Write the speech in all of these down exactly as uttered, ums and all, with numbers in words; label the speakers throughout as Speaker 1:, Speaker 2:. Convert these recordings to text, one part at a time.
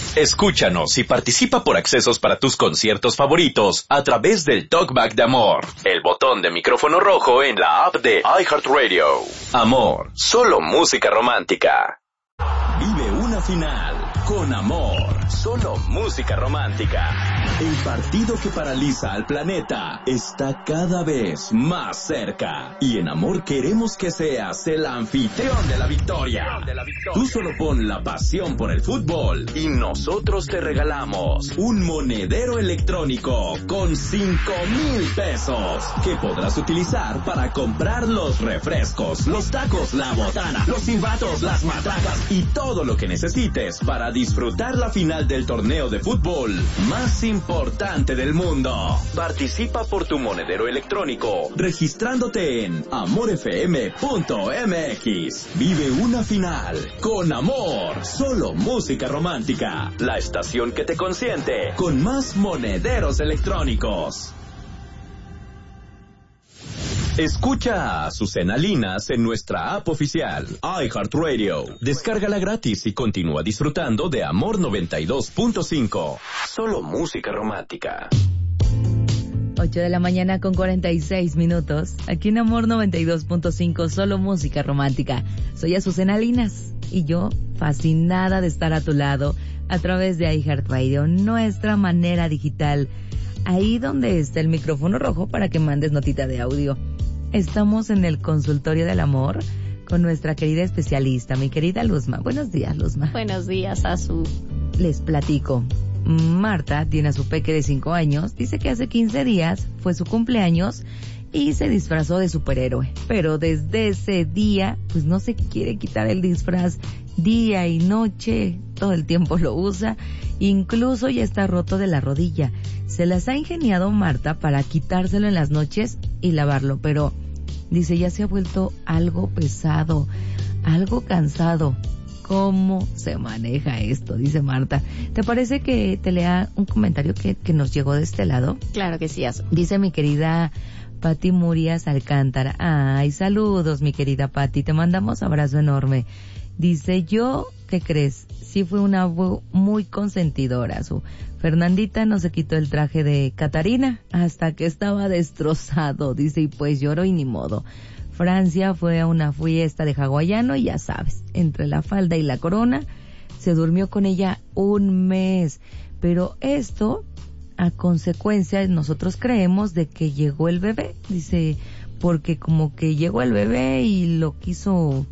Speaker 1: Escúchanos y participa por accesos para tus conciertos favoritos a través del Talkback de Amor, el botón de micrófono rojo en la app de iHeartRadio. Amor, solo música romántica. Vive una final con Amor, solo música romántica. El partido que paraliza al planeta está cada vez más cerca. Y en Amor queremos que seas el anfitrión de la victoria. Tú solo pon la pasión por el fútbol y nosotros te regalamos un monedero electrónico con cinco mil pesos que podrás utilizar para comprar los refrescos, los tacos, la botana, los silbatos, las matracas y todo lo que necesites para disfrutar la final del torneo de fútbol más importante del mundo. Participa por tu monedero electrónico registrándote en amor f m punto m x. Vive una final con Amor, solo música romántica. La estación que te consiente con más monederos electrónicos. Escucha a Azucena Linas en nuestra app oficial, iHeartRadio. Descárgala gratis y continúa disfrutando de Amor noventa y dos punto cinco. Solo música romántica.
Speaker 2: ocho de la mañana con cuarenta y seis minutos. Aquí en Amor noventa y dos punto cinco, solo música romántica. Soy Azucena Linas y yo fascinada de estar a tu lado a través de iHeartRadio, nuestra manera digital. Ahí donde está el micrófono rojo para que mandes notita de audio. Estamos en el consultorio del amor con nuestra querida especialista, mi querida Luzma. Buenos días, Luzma.
Speaker 3: Buenos días, Azu.
Speaker 2: Les platico. Marta tiene a su peque de cinco años. Dice que hace quince días fue su cumpleaños y se disfrazó de superhéroe. Pero desde ese día, pues no se quiere quitar el disfraz. Día y noche, todo el tiempo lo usa. Incluso ya está roto de la rodilla. Se las ha ingeniado Marta para quitárselo en las noches y lavarlo, pero dice ya se ha vuelto algo pesado, algo cansado. ¿Cómo se maneja esto? Dice Marta. ¿Te parece que te lea un comentario que, que nos llegó de este lado?
Speaker 3: Claro que sí, Azu.
Speaker 2: Dice mi querida Pati Murias Alcántara. Ay, saludos, mi querida Pati. Te mandamos abrazo enorme. Dice, yo, ¿qué crees? Sí fue una abu muy consentidora. Su Fernandita no se quitó el traje de Catarina hasta que estaba destrozado. Dice, y pues lloró y ni modo. Francia fue a una fiesta de hawaiano y ya sabes, entre la falda y la corona, se durmió con ella un mes. Pero esto, a consecuencia, nosotros creemos de que llegó el bebé. Dice, porque como que llegó el bebé y lo quiso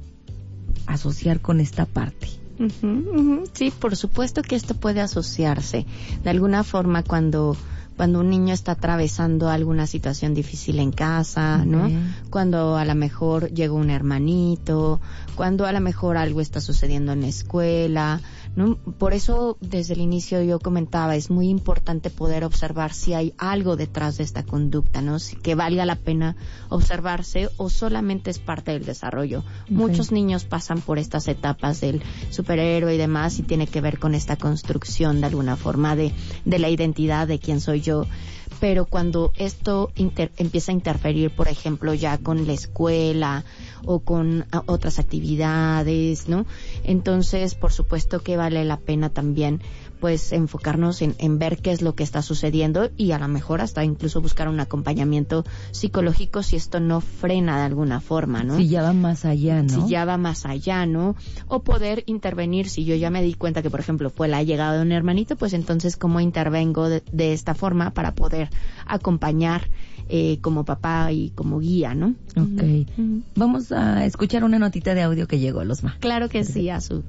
Speaker 2: asociar con esta parte.
Speaker 3: Uh-huh, uh-huh. Sí, por supuesto que esto puede asociarse. De alguna forma cuando cuando un niño está atravesando alguna situación difícil en casa, ¿no? Uh-huh. Cuando a lo mejor llegó un hermanito, cuando a lo mejor algo está sucediendo en la escuela, ¿no? Por eso desde el inicio yo comentaba, es muy importante poder observar si hay algo detrás de esta conducta, ¿no? Si, que valga la pena observarse o solamente es parte del desarrollo. Okay. Muchos niños pasan por estas etapas del superhéroe y demás y tiene que ver con esta construcción de alguna forma de, de la identidad de quién soy yo. Pero cuando esto inter, empieza a interferir, por ejemplo, ya con la escuela o con a, otras actividades, ¿no? Entonces, por supuesto que vale la pena también, pues, enfocarnos en, en ver qué es lo que está sucediendo y a lo mejor hasta incluso buscar un acompañamiento psicológico si esto no frena de alguna forma, ¿no?
Speaker 2: Si ya va más allá, ¿no?
Speaker 3: Si ya va más allá, ¿no? O poder intervenir, si yo ya me di cuenta que, por ejemplo, fue la llegada de un hermanito, pues entonces, ¿cómo intervengo de, de esta forma para poder acompañar eh, como papá y como guía, ¿no?
Speaker 2: Ok. Uh-huh. Vamos a escuchar una notita de audio que llegó, Luzma.
Speaker 3: Claro que sí, Azu.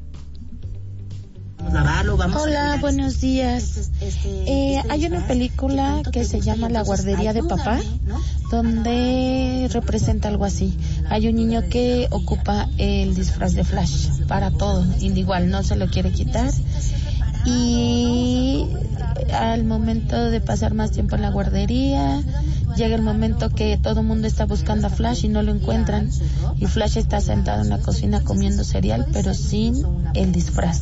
Speaker 4: Hola, buenos días. Eh, hay una película que se llama La guardería de papá, donde representa algo así. Hay un niño que ocupa el disfraz de Flash para todo, igual no se lo quiere quitar. Y al momento de pasar más tiempo en la guardería, llega el momento que todo el mundo está buscando a Flash y no lo encuentran. Y Flash está sentado en la cocina comiendo cereal, pero sin el disfraz.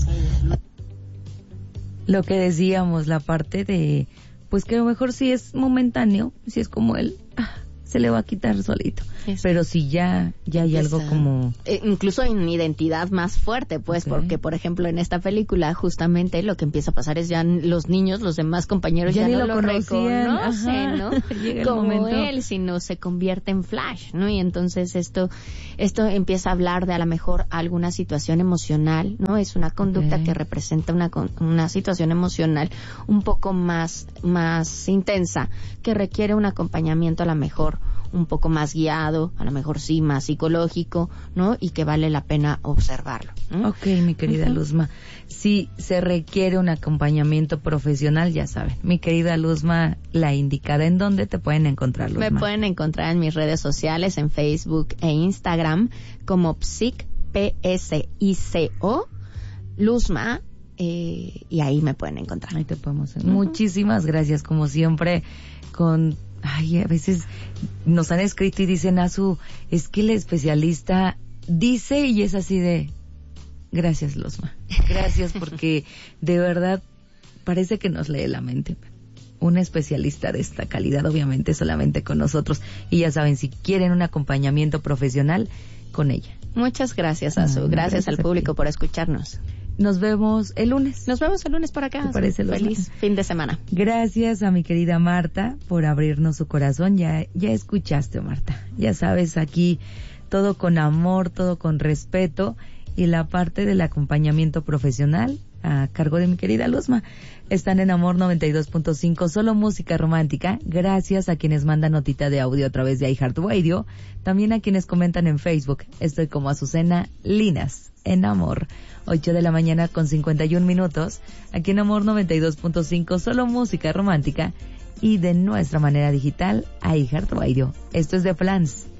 Speaker 2: Lo que decíamos, la parte de, pues que a lo mejor sí es momentáneo, si es como él, se le va a quitar solito.
Speaker 3: Eso.
Speaker 2: Pero si ya ya hay
Speaker 3: Empieza,
Speaker 2: algo como...
Speaker 3: Eh, incluso en identidad más fuerte, pues, okay. Porque, por ejemplo, en esta película, justamente, lo que empieza a pasar es ya los niños, los demás compañeros ya, ya no lo, lo reconocen, ¿no? Como él, sino se convierte en Flash, ¿no? Y entonces esto esto empieza a hablar de a lo mejor alguna situación emocional, ¿no? Es una conducta okay. que representa una una situación emocional un poco más más intensa, que requiere un acompañamiento a lo mejor un poco más guiado, a lo mejor sí más psicológico, ¿no? Y que vale la pena observarlo, ¿no?
Speaker 2: Ok, mi querida uh-huh. Luzma. Si se requiere un acompañamiento profesional, ya saben, mi querida Luzma, la indicada. ¿En dónde te pueden encontrar, Luzma?
Speaker 3: Me pueden encontrar en mis redes sociales, en Facebook e Instagram, como Psic, P S I C O, Luzma, eh, y ahí me pueden encontrar.
Speaker 2: Ahí te podemos. Uh-huh. Muchísimas gracias, como siempre, con... Ay, a veces nos han escrito y dicen, Azu, es que el especialista dice, y es así de, gracias, Luzma. Gracias, porque de verdad parece que nos lee la mente. Un especialista de esta calidad, obviamente, solamente con nosotros. Y ya saben, si quieren un acompañamiento profesional, con ella.
Speaker 3: Muchas gracias, Azu. Gracias, gracias al público por escucharnos.
Speaker 2: Nos vemos el lunes.
Speaker 3: Nos vemos el lunes por acá.
Speaker 2: ¿Te parece, Luzma?
Speaker 3: Feliz fin de semana.
Speaker 2: Gracias a mi querida Marta por abrirnos su corazón. Ya, ya escuchaste, Marta. Ya sabes, aquí todo con amor, todo con respeto, y la parte del acompañamiento profesional a cargo de mi querida Luzma. Están en Amor noventa y dos punto cinco, solo música romántica. Gracias a quienes mandan notita de audio a través de iHeartRadio. También a quienes comentan en Facebook. Estoy como Azucena Linas en Amor. ocho de la mañana con cincuenta y un minutos. Aquí en Amor noventa y dos punto cinco, solo música romántica. Y de nuestra manera digital, iHeartRadio. Esto es The Plans.